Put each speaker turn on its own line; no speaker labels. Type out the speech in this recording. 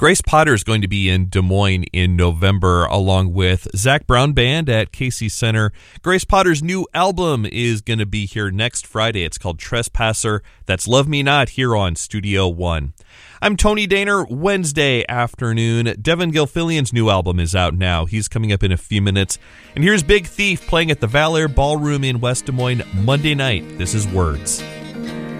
Grace Potter is going to be in Des Moines in November along with Zach Brown Band at Casey Center. Grace Potter's new album is going to be here next Friday. It's called Trespasser. That's Love Me Not here on Studio One. I'm Tony Daner. Wednesday afternoon, Devin Gilfillian's new album is out now. He's coming up in a few minutes. And here's Big Thief playing at the Valor Ballroom in West Des Moines Monday night. This is Words.